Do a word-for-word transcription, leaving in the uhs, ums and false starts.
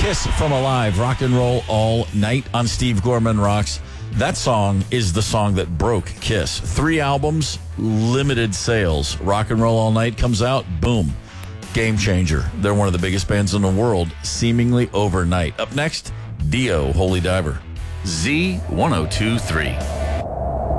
Kiss from Alive, Rock and Roll All Night on Steve Gorman Rocks. That song is the song that broke Kiss. Three albums, limited sales. Rock and Roll All Night comes out, boom. Game changer. They're one of the biggest bands in the world, seemingly overnight. Up next, Dio, Holy Diver. Z ten twenty-three.